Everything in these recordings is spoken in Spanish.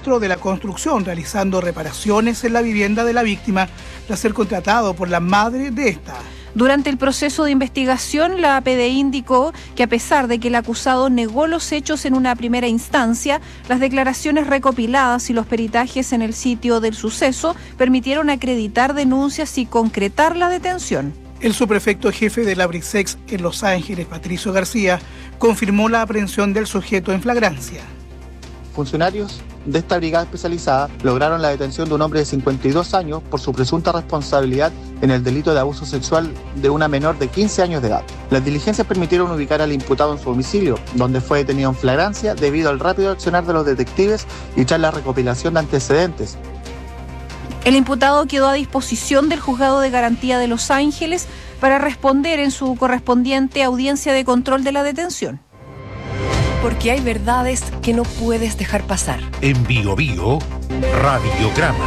ministro de la Construcción, realizando reparaciones en la vivienda de la víctima tras ser contratado por la madre de esta. Durante el proceso de investigación, la PDI indicó que a pesar de que el acusado negó los hechos en una primera instancia, las declaraciones recopiladas y los peritajes en el sitio del suceso permitieron acreditar denuncias y concretar la detención. El subprefecto jefe de la Brisex en Los Ángeles, Patricio García, confirmó la aprehensión del sujeto en flagrancia. Funcionarios de esta brigada especializada lograron la detención de un hombre de 52 años por su presunta responsabilidad en el delito de abuso sexual de una menor de 15 años de edad. Las diligencias permitieron ubicar al imputado en su domicilio, donde fue detenido en flagrancia debido al rápido accionar de los detectives y tras la recopilación de antecedentes. El imputado quedó a disposición del Juzgado de Garantía de Los Ángeles para responder en su correspondiente audiencia de control de la detención. Porque hay verdades que no puedes dejar pasar. En Bio Bio, Radiograma.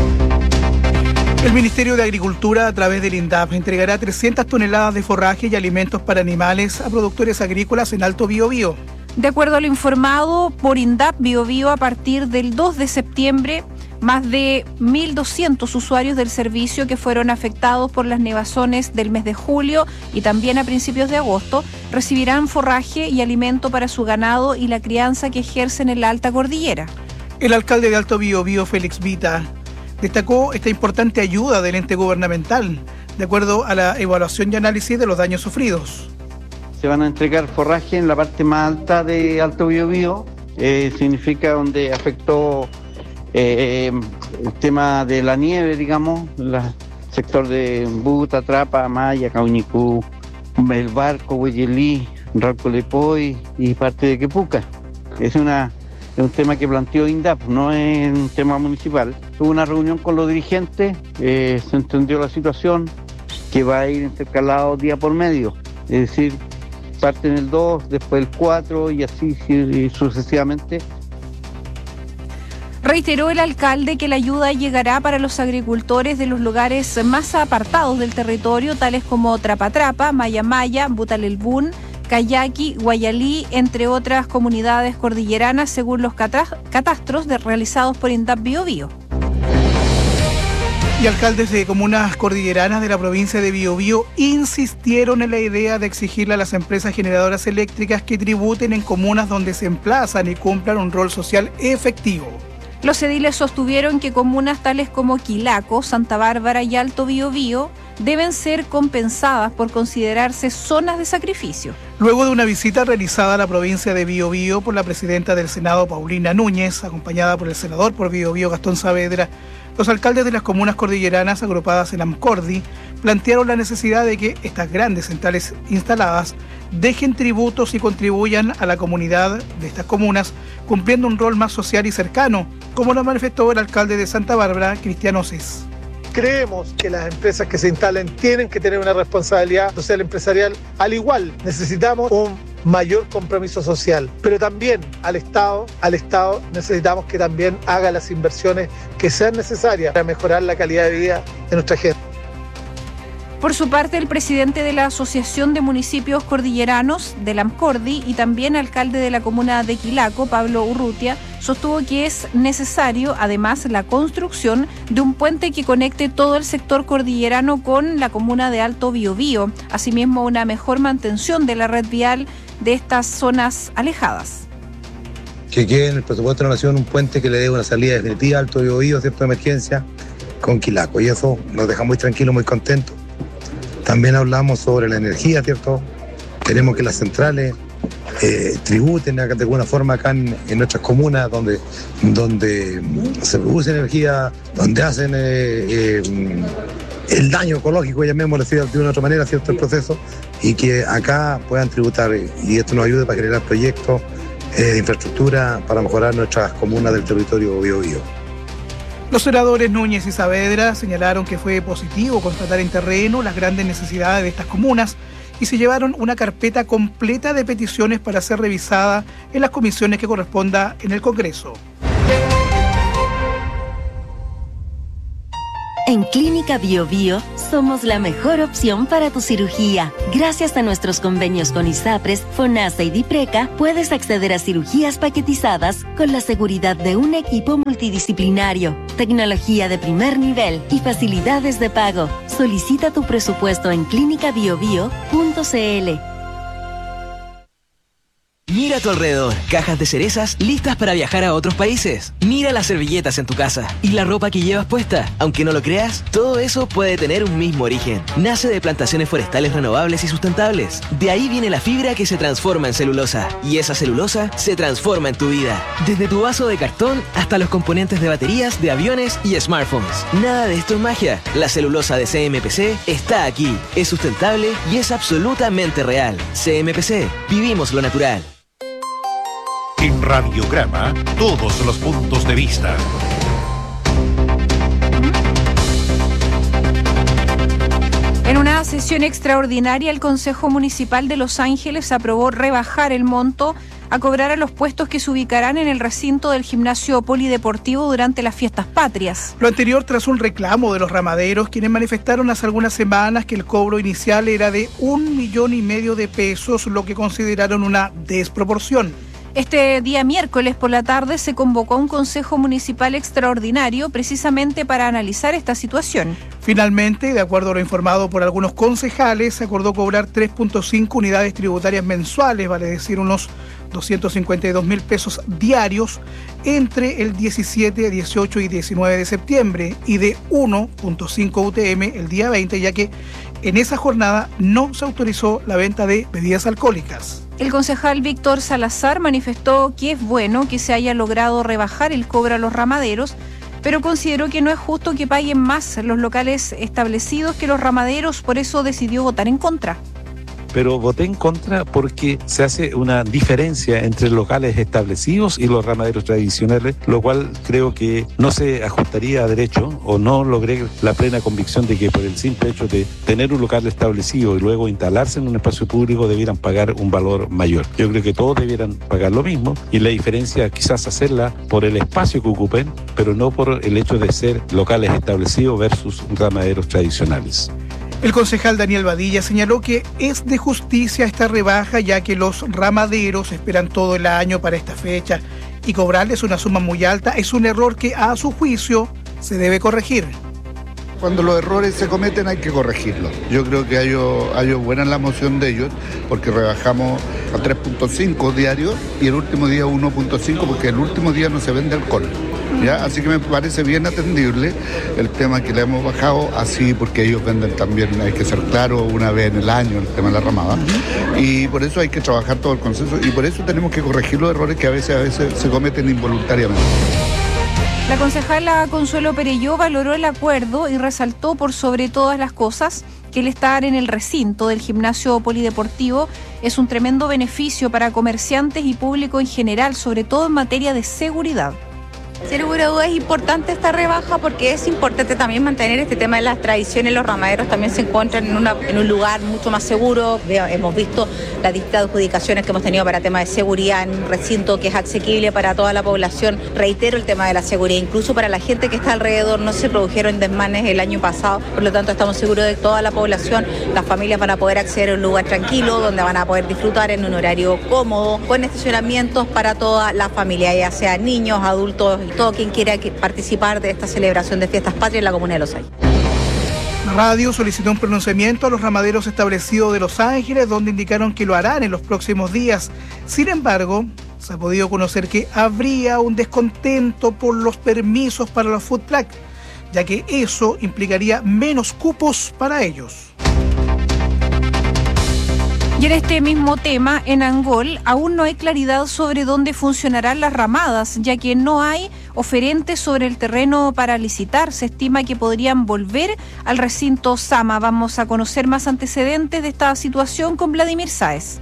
El Ministerio de Agricultura, a través del INDAP, entregará 300 toneladas de forraje y alimentos para animales a productores agrícolas en Alto Biobío. De acuerdo a lo informado por INDAP Biobío, a partir del 2 de septiembre, más de 1.200 usuarios del servicio que fueron afectados por las nevazones del mes de julio y también a principios de agosto recibirán forraje y alimento para su ganado y la crianza que ejercen en la alta cordillera. El alcalde de Alto Biobío, Félix Vita, destacó esta importante ayuda del ente gubernamental, de acuerdo a la evaluación y análisis de los daños sufridos. Se van a entregar forraje en la parte más alta de Alto Biobío, significa donde afectó el tema de la nieve, digamos, el sector de Buta, Trapa, Maya, Caunicú, El Barco, Hueyelí, Rancolepoy y parte de Quepuca. Es un tema que planteó INDAP, no es un tema municipal. Tuvo una reunión con los dirigentes, se entendió la situación, que va a ir intercalado día por medio, es decir, parten el 2, después el 4 y así sucesivamente. Reiteró el alcalde que la ayuda llegará para los agricultores de los lugares más apartados del territorio, tales como Trapatrapa, Maya Maya, Butalelbún, Cayaqui, Guayalí, entre otras comunidades cordilleranas, según los catastros realizados por INDAP Biobío. Y alcaldes de comunas cordilleranas de la provincia de Biobío insistieron en la idea de exigirle a las empresas generadoras eléctricas que tributen en comunas donde se emplazan y cumplan un rol social efectivo. Los ediles sostuvieron que comunas tales como Quilaco, Santa Bárbara y Alto Biobío deben ser compensadas por considerarse zonas de sacrificio. Luego de una visita realizada a la provincia de Biobío por la presidenta del Senado, Paulina Núñez, acompañada por el senador por Biobío, Gastón Saavedra, los alcaldes de las comunas cordilleranas agrupadas en AMCORDI plantearon la necesidad de que estas grandes centrales instaladas dejen tributos y contribuyan a la comunidad de estas comunas, cumpliendo un rol más social y cercano, como lo manifestó el alcalde de Santa Bárbara, Cristian Oces. Creemos que las empresas que se instalen tienen que tener una responsabilidad social empresarial. Al igual, necesitamos un mayor compromiso social, pero también al Estado necesitamos que también haga las inversiones que sean necesarias para mejorar la calidad de vida de nuestra gente. Por su parte, el presidente de la Asociación de Municipios Cordilleranos, del AMCORDI, y también alcalde de la comuna de Quilaco, Pablo Urrutia, sostuvo que es necesario, además, la construcción de un puente que conecte todo el sector cordillerano con la comuna de Alto Biobío, asimismo una mejor mantención de la red vial de estas zonas alejadas. Que quede en el presupuesto de la Nación un puente que le dé una salida definitiva a Alto Biobío, cierto, de emergencia, con Quilaco, y eso nos deja muy tranquilos, muy contentos. También hablamos sobre la energía, ¿cierto? Queremos que las centrales tributen de alguna forma acá en nuestras comunas donde se produce energía, donde hacen el daño ecológico, llamémoslo de una u otra manera, ¿cierto? El proceso, y que acá puedan tributar, y esto nos ayude para generar proyectos de infraestructura para mejorar nuestras comunas del territorio Biobío. Los senadores Núñez y Saavedra señalaron que fue positivo constatar en terreno las grandes necesidades de estas comunas y se llevaron una carpeta completa de peticiones para ser revisada en las comisiones que corresponda en el Congreso. En Clínica BioBio somos la mejor opción para tu cirugía. Gracias a nuestros convenios con ISAPRES, FONASA y DIPRECA, puedes acceder a cirugías paquetizadas con la seguridad de un equipo multidisciplinario, tecnología de primer nivel y facilidades de pago. Solicita tu presupuesto en clinicabiobio.cl. Mira a tu alrededor, cajas de cerezas listas para viajar a otros países. Mira las servilletas en tu casa y la ropa que llevas puesta. Aunque no lo creas, todo eso puede tener un mismo origen. Nace de plantaciones forestales renovables y sustentables. De ahí viene la fibra que se transforma en celulosa. Y esa celulosa se transforma en tu vida. Desde tu vaso de cartón hasta los componentes de baterías, de aviones y smartphones. Nada de esto es magia. La celulosa de CMPC está aquí. Es sustentable y es absolutamente real. CMPC. Vivimos lo natural. En Radiograma, todos los puntos de vista. En una sesión extraordinaria, el Consejo Municipal de Los Ángeles aprobó rebajar el monto a cobrar a los puestos que se ubicarán en el recinto del gimnasio polideportivo durante las fiestas patrias. Lo anterior tras un reclamo de los ramaderos, quienes manifestaron hace algunas semanas que el cobro inicial era de 1,5 millones de pesos, lo que consideraron una desproporción. Este día miércoles por la tarde se convocó a un Consejo Municipal extraordinario precisamente para analizar esta situación. Finalmente, de acuerdo a lo informado por algunos concejales, se acordó cobrar 3.5 unidades tributarias mensuales, vale decir unos 252.000 pesos diarios, entre el 17, 18 y 19 de septiembre y de 1.5 UTM el día 20, ya que en esa jornada no se autorizó la venta de bebidas alcohólicas. El concejal Víctor Salazar manifestó que es bueno que se haya logrado rebajar el cobro a los ramaderos, pero consideró que no es justo que paguen más los locales establecidos que los ramaderos, por eso decidió votar en contra. Pero voté en contra porque se hace una diferencia entre locales establecidos y los ramaderos tradicionales, lo cual creo que no se ajustaría a derecho, o no logré la plena convicción de que por el simple hecho de tener un local establecido y luego instalarse en un espacio público debieran pagar un valor mayor. Yo creo que todos debieran pagar lo mismo, y la diferencia quizás hacerla por el espacio que ocupen, pero no por el hecho de ser locales establecidos versus ramaderos tradicionales. El concejal Daniel Badilla señaló que es de justicia esta rebaja, ya que los ramaderos esperan todo el año para esta fecha y cobrarles una suma muy alta es un error que, a su juicio, se debe corregir. Cuando los errores se cometen hay que corregirlos. Yo creo que hay buena la moción de ellos, porque rebajamos a 3.5 diarios y el último día 1.5, porque el último día no se vende alcohol. ¿Ya? Así que me parece bien atendible el tema que le hemos bajado así, porque ellos venden también, hay que ser claro, una vez en el año el tema de la ramada. Y por eso hay que trabajar todo el consenso, y por eso tenemos que corregir los errores que a veces se cometen involuntariamente. La concejala Consuelo Perelló valoró el acuerdo y resaltó por sobre todas las cosas que el estar en el recinto del gimnasio polideportivo es un tremendo beneficio para comerciantes y público en general, sobre todo en materia de seguridad. Sin lugar a dudas es importante esta rebaja, porque es importante también mantener este tema de las tradiciones. Los ramaderos también se encuentran en un lugar mucho más seguro. Hemos visto las distintas adjudicaciones que hemos tenido para temas de seguridad en un recinto que es asequible para toda la población. Reitero el tema de la seguridad, incluso para la gente que está alrededor. No se produjeron desmanes el año pasado, por lo tanto estamos seguros de que toda la población, las familias van a poder acceder a un lugar tranquilo, donde van a poder disfrutar en un horario cómodo, con estacionamientos para toda la familia, ya sea niños, adultos y todo quien quiera participar de esta celebración de fiestas patrias en la comuna de Los Ángeles. La radio solicitó un pronunciamiento a los ramaderos establecidos de Los Ángeles, donde indicaron que lo harán en los próximos días. Sin embargo, se ha podido conocer que habría un descontento por los permisos para los food truck, ya que eso implicaría menos cupos para ellos. Y en este mismo tema, en Angol, aún no hay claridad sobre dónde funcionarán las ramadas, ya que no hay oferentes sobre el terreno para licitar. Se estima que podrían volver al recinto Sama. Vamos a conocer más antecedentes de esta situación con Vladimir Sáez.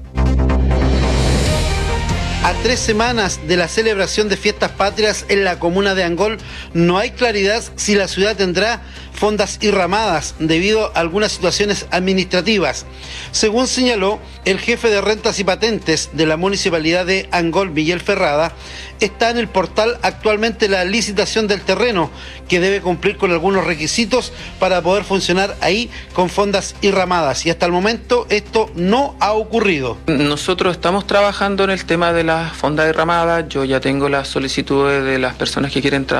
A 3 semanas de la celebración de fiestas patrias en la comuna de Angol, no hay claridad si la ciudad tendrá fondas y ramadas debido a algunas situaciones administrativas. Según señaló el jefe de rentas y patentes de la municipalidad de Angol, Miguel Ferrada, está en el portal actualmente la licitación del terreno, que debe cumplir con algunos requisitos para poder funcionar ahí con fondas y ramadas, y hasta el momento esto no ha ocurrido. Nosotros estamos trabajando en el tema de las fondas y ramadas. Yo ya tengo las solicitudes de las personas que quieren trabajar